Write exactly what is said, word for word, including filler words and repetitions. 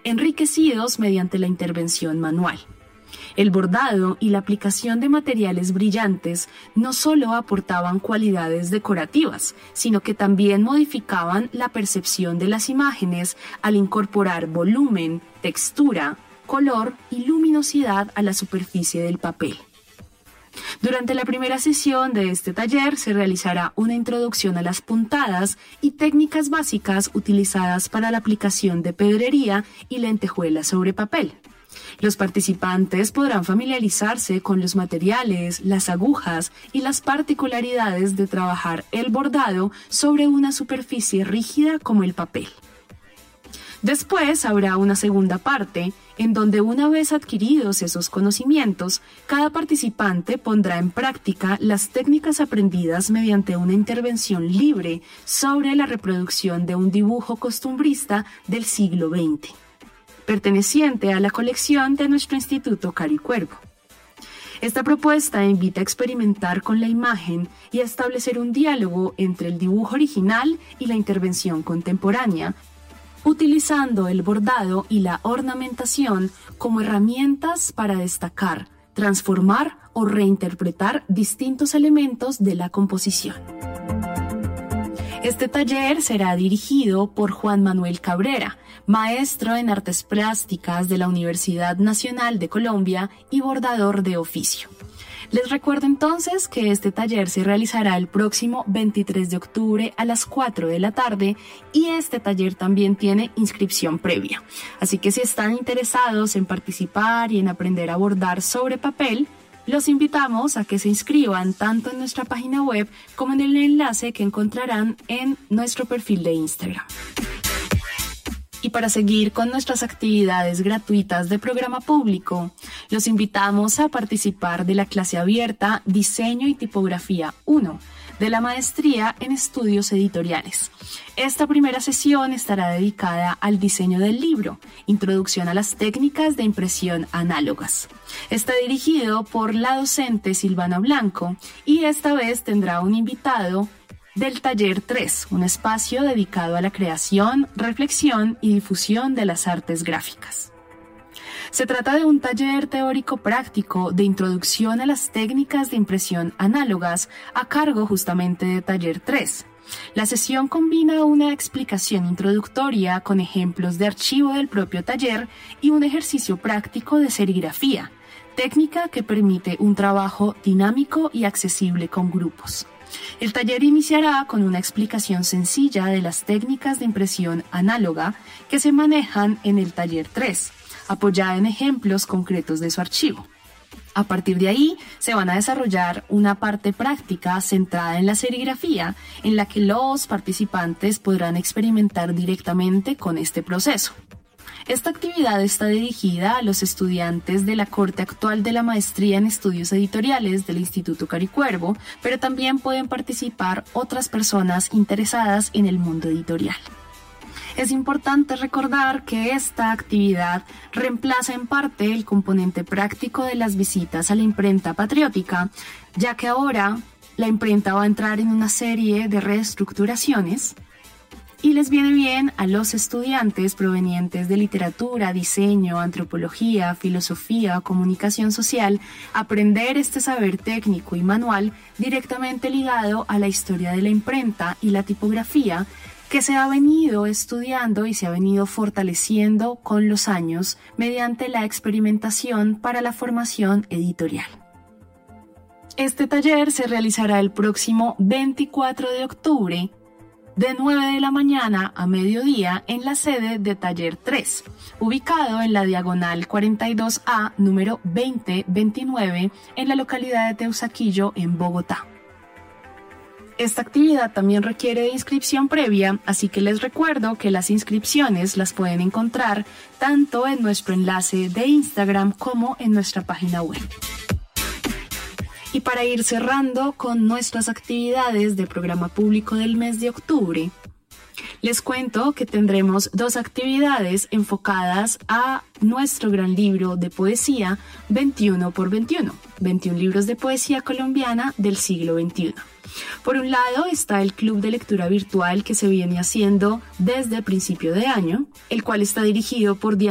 enriquecidos mediante la intervención manual. El bordado y la aplicación de materiales brillantes no solo aportaban cualidades decorativas, sino que también modificaban la percepción de las imágenes al incorporar volumen, textura, color y luminosidad a la superficie del papel. Durante la primera sesión de este taller se realizará una introducción a las puntadas y técnicas básicas utilizadas para la aplicación de pedrería y lentejuelas sobre papel. Los participantes podrán familiarizarse con los materiales, las agujas y las particularidades de trabajar el bordado sobre una superficie rígida como el papel. Después habrá una segunda parte, en donde una vez adquiridos esos conocimientos, cada participante pondrá en práctica las técnicas aprendidas mediante una intervención libre sobre la reproducción de un dibujo costumbrista del siglo veinte, perteneciente a la colección de nuestro Instituto Caricuervo. Esta propuesta invita a experimentar con la imagen y a establecer un diálogo entre el dibujo original y la intervención contemporánea, utilizando el bordado y la ornamentación como herramientas para destacar, transformar o reinterpretar distintos elementos de la composición. Este taller será dirigido por Juan Manuel Cabrera, maestro en artes plásticas de la Universidad Nacional de Colombia y bordador de oficio. Les recuerdo entonces que este taller se realizará el próximo veintitrés de octubre a las cuatro de la tarde y este taller también tiene inscripción previa. Así que si están interesados en participar y en aprender a bordar sobre papel, los invitamos a que se inscriban tanto en nuestra página web como en el enlace que encontrarán en nuestro perfil de Instagram. Y para seguir con nuestras actividades gratuitas de programa público, los invitamos a participar de la clase abierta Diseño y Tipografía uno de la Maestría en Estudios Editoriales. Esta primera sesión estará dedicada al diseño del libro, Introducción a las técnicas de impresión análogas. Está dirigido por la docente Silvana Blanco y esta vez tendrá un invitado del taller tres, un espacio dedicado a la creación, reflexión y difusión de las artes gráficas. Se trata de un taller teórico práctico de introducción a las técnicas de impresión análogas a cargo justamente de taller tres. La sesión combina una explicación introductoria con ejemplos de archivo del propio taller y un ejercicio práctico de serigrafía, técnica que permite un trabajo dinámico y accesible con grupos. El taller iniciará con una explicación sencilla de las técnicas de impresión análoga que se manejan en el taller tres, apoyada en ejemplos concretos de su archivo. A partir de ahí, se van a desarrollar una parte práctica centrada en la serigrafía, en la que los participantes podrán experimentar directamente con este proceso. Esta actividad está dirigida a los estudiantes de la corte actual de la Maestría en Estudios Editoriales del Instituto Caricuervo, pero también pueden participar otras personas interesadas en el mundo editorial. Es importante recordar que esta actividad reemplaza en parte el componente práctico de las visitas a la imprenta patriótica, ya que ahora la imprenta va a entrar en una serie de reestructuraciones y les viene bien a los estudiantes provenientes de literatura, diseño, antropología, filosofía o comunicación social aprender este saber técnico y manual directamente ligado a la historia de la imprenta y la tipografía que se ha venido estudiando y se ha venido fortaleciendo con los años mediante la experimentación para la formación editorial. Este taller se realizará el próximo veinticuatro de octubre de nueve de la mañana a mediodía en la sede de Taller tres, ubicado en la diagonal cuarenta y dos A, número veinte veintinueve, en la localidad de Teusaquillo, en Bogotá. Esta actividad también requiere de inscripción previa, así que les recuerdo que las inscripciones las pueden encontrar tanto en nuestro enlace de Instagram como en nuestra página web. Y para ir cerrando con nuestras actividades de programa público del mes de octubre, les cuento que tendremos dos actividades enfocadas a nuestro gran libro de poesía veintiuno por veintiuno, veintiún libros de poesía colombiana del siglo veintiuno. Por un lado está el club de lectura virtual que se viene haciendo desde principio de año, el cual está dirigido por Diana